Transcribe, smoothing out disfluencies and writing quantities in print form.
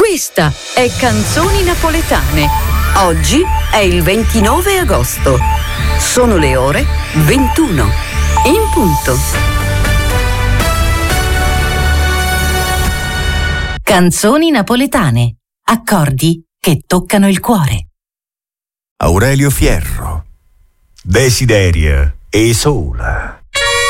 Questa è Canzoni Napoletane. Oggi è il 29 agosto. Sono le ore 21. In punto. Canzoni napoletane. Accordi che toccano il cuore. Aurelio Fierro. Desideria e sola.